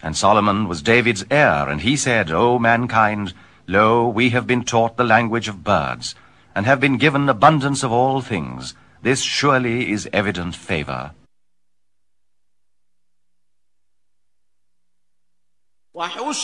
And Solomon was David's heir, and he said, O mankind, lo, we have been taught the language of birds, and have been given abundance of all things. This surely is evident favor.